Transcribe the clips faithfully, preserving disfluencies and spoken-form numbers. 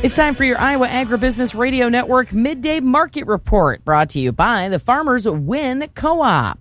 It's time for your Iowa Agribusiness Radio Network Midday Market Report, brought to you by the Farmers Win Co-op.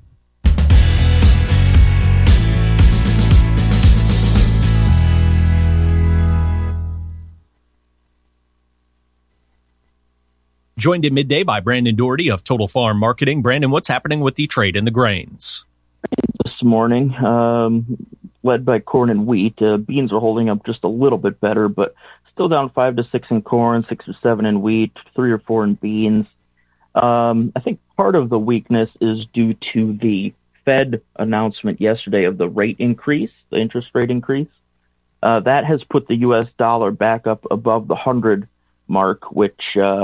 Joined in midday by Brandon Doherty of Total Farm Marketing. Brandon, what's happening with the trade in the grains? This morning, um, led by corn and wheat. Uh, beans are holding up just a little bit better, but still down five to six in corn, six or seven in wheat, three or four in beans. Um, I think part of the weakness is due to the Fed announcement yesterday of the rate increase, the interest rate increase. Uh, that has put the U S dollar back up above the one hundred mark, which uh,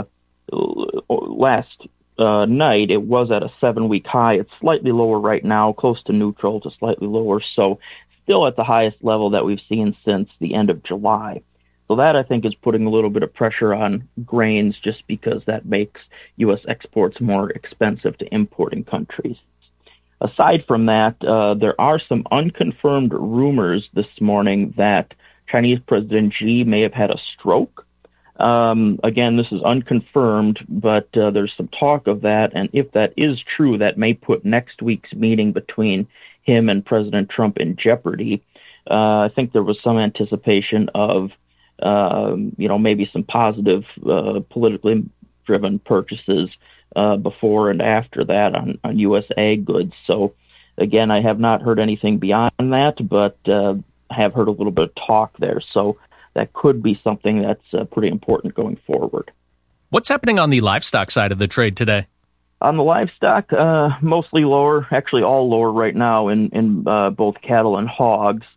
last uh, night it was at a seven-week high. It's slightly lower right now, close to neutral to slightly lower, so still at the highest level that we've seen since the end of July. So that, I think, is putting a little bit of pressure on grains just because that makes U S exports more expensive to importing countries. Aside from that, uh, there are some unconfirmed rumors this morning that Chinese President Xi may have had a stroke. Um, again, this is unconfirmed, but uh, there's some talk of that, and if that is true, that may put next week's meeting between him and President Trump in jeopardy. Uh, I think there was some anticipation of Um, you know, maybe some positive uh, politically driven purchases uh, before and after that on, on U S ag goods. So, again, I have not heard anything beyond that, but uh, I have heard a little bit of talk there. So that could be something that's uh, pretty important going forward. What's happening on the livestock side of the trade today? On the livestock, uh, mostly lower, actually all lower right now in, in uh, both cattle and hogs.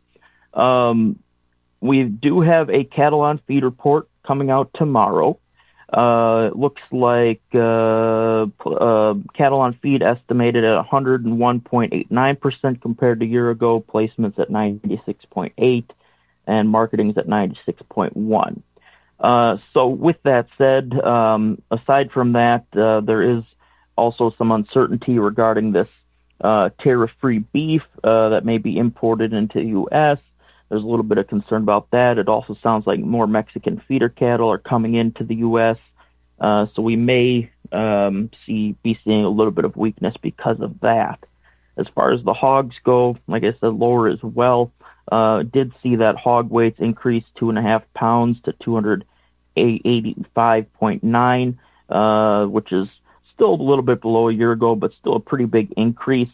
Um We do have a cattle on feed report coming out tomorrow. Uh, it looks like uh, uh, cattle on feed estimated at one hundred one point eight nine percent compared to a year ago, placements at ninety-six point eight, and marketing's at ninety-six point one. Uh, so with that said, um, aside from that, uh, there is also some uncertainty regarding this uh, tariff-free beef uh, that may be imported into the U S There's a little bit of concern about that. It also sounds like more Mexican feeder cattle are coming into the U S, uh, so we may um, see be seeing a little bit of weakness because of that. As far as the hogs go, like I said, lower as well. Uh, did see that hog weights increase two and a half pounds to two hundred eighty-five point nine, uh, which is still a little bit below a year ago, but still a pretty big increase.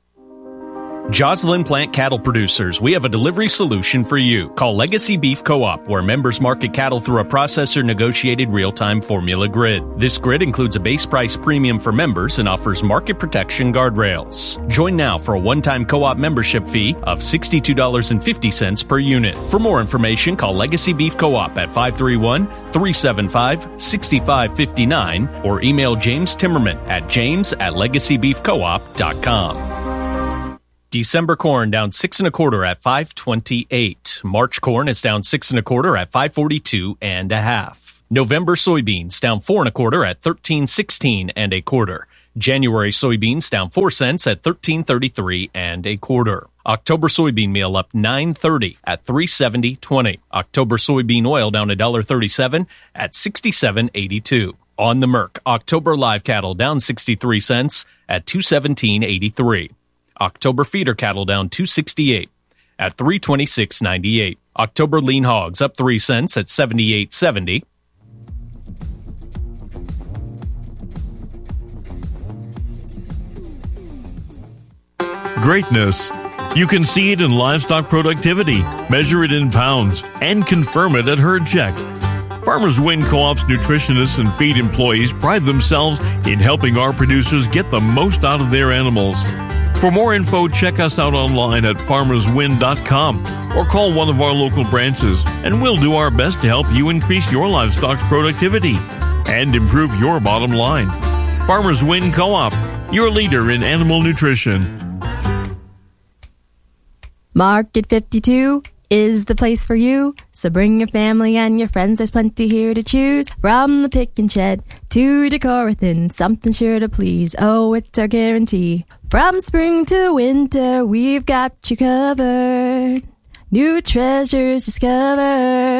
Joslyn Plant Cattle Producers, we have a delivery solution for you. Call Legacy Beef Co-op, where members market cattle through a processor-negotiated real-time formula grid. This grid includes a base price premium for members and offers market protection guardrails. Join now for a one-time co-op membership fee of sixty-two dollars and fifty cents per unit. For more information, call Legacy Beef Co-op at five three one, three seven five, six five five nine or email James Timmerman at james at legacy beef co op dot com. December corn down six and a quarter at five twenty-eight. March corn is down six and a quarter at five forty-two and a half. November soybeans down four and a quarter at thirteen sixteen and a quarter. January soybeans down four cents at thirteen thirty-three and a quarter. October soybean meal up nine thirty at three seventy twenty. October soybean oil down one dollar thirty-seven at sixty-seven eighty-two. On the Merc, October live cattle down sixty-three cents at two seventeen eighty-three. October feeder cattle down two sixty-eight at three twenty-six ninety-eight. October lean hogs up three cents at seventy-eight seventy. Greatness. You can see it in livestock productivity, measure it in pounds, and confirm it at Herd Check. Farmers Win Co-op's nutritionists and feed employees pride themselves in helping our producers get the most out of their animals. For more info, check us out online at farmers win dot com or call one of our local branches, and we'll do our best to help you increase your livestock's productivity and improve your bottom line. Farmers Win Co-op, your leader in animal nutrition. Market fifty-two is the place for you. So bring your family and your friends, there's plenty here to choose. From the pick and shed to Decorathin, something sure to please. Oh, it's our guarantee. From spring to winter, we've got you covered. New treasures discovered.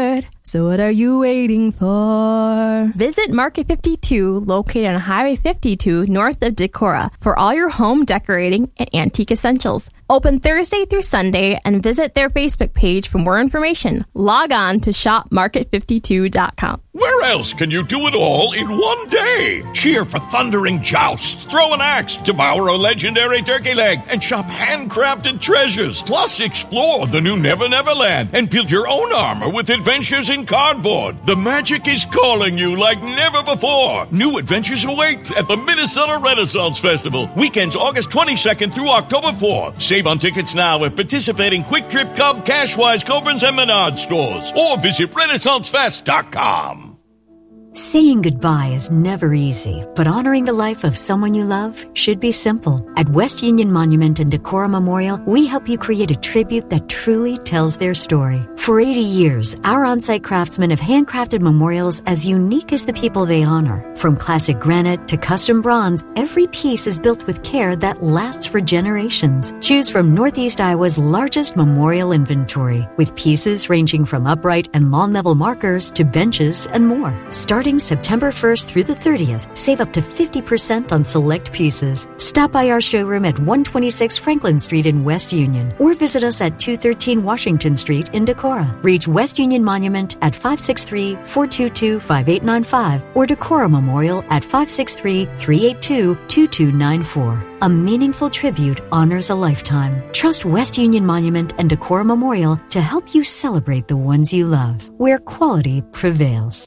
So what are you waiting for? Visit Market fifty-two, located on Highway fifty-two, north of Decorah, for all your home decorating and antique essentials. Open Thursday through Sunday, and visit their Facebook page for more information. Log on to shop market fifty-two dot com. Where else can you do it all in one day? Cheer for thundering jousts, throw an axe, devour a legendary turkey leg, and shop handcrafted treasures. Plus, explore the new Never Never Land and build your own armor with adventures in cardboard. The magic is calling you like never before. New adventures await at the Minnesota Renaissance Festival. Weekends August twenty-second through October fourth. Save on tickets now at participating Quick Trip, Cub, Cashwise, Coburn's, and Menard stores. Or visit Renaissance Fest dot com. Saying goodbye is never easy, but honoring the life of someone you love should be simple. At West Union Monument and Decorah Memorial, we help you create a tribute that truly tells their story. For eighty years, our on-site craftsmen have handcrafted memorials as unique as the people they honor. From classic granite to custom bronze, every piece is built with care that lasts for generations. Choose from Northeast Iowa's largest memorial inventory, with pieces ranging from upright and lawn-level markers to benches and more. Starting September first through the thirtieth, save up to fifty percent on select pieces. Stop by our showroom at one twenty-six Franklin Street in West Union, or visit us at two thirteen Washington Street in Decorah. Reach West Union Monument at five six three, four two two, five eight nine five or Decorah Memorial at five six three, three eight two, two two nine four. A meaningful tribute honors a lifetime. Trust West Union Monument and Decorah Memorial to help you celebrate the ones you love, where quality prevails.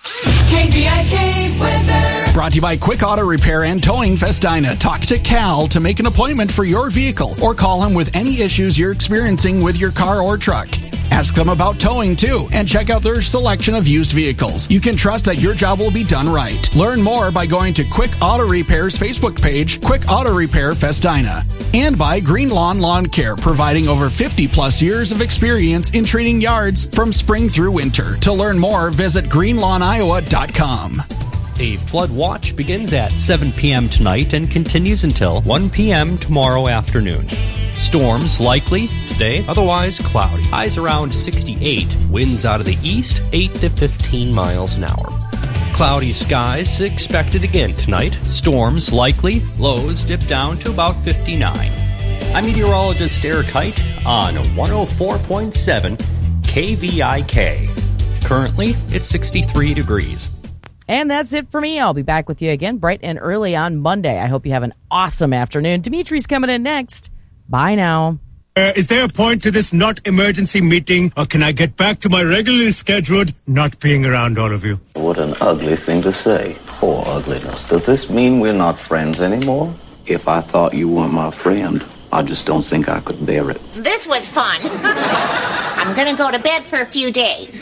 K V I K weather. Brought to you by Quick Auto Repair and Towing Festina. Talk to Cal to make an appointment for your vehicle, or call him with any issues you're experiencing with your car or truck. Ask them about towing too, and check out their selection of used vehicles. You can trust that your job will be done right. Learn more by going to Quick Auto Repair's Facebook page, Quick Auto Repair Festina. And by Green Lawn Lawn Care, providing over fifty plus years of experience in treating yards from spring through winter. To learn more, visit green lawn iowa dot com. A flood watch begins at seven p.m. tonight and continues until one p.m. tomorrow afternoon. Storms likely today, otherwise cloudy. Highs around sixty-eight. Winds out of the east, eight to fifteen miles an hour. Cloudy skies expected again tonight. Storms likely. Lows dip down to about fifty-nine. I'm meteorologist Eric Height on one oh four point seven K V I K. Currently, it's sixty-three degrees. And that's it for me. I'll be back with you again bright and early on Monday. I hope you have an awesome afternoon. Dimitri's coming in next. Bye now. Uh, is there a point to this not emergency meeting, or can I get back to my regularly scheduled not being around all of you? What an ugly thing to say. Poor ugliness. Does this mean we're not friends anymore? If I thought you weren't my friend, I just don't think I could bear it. This was fun. I'm gonna go to bed for a few days.